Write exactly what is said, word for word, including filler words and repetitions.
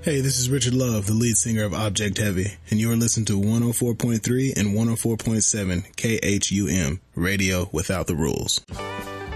Hey, this is Richard Love, the lead singer of Object Heavy, and you are listening to one oh four point three and one oh four point seven K H U M, Radio Without the Rules.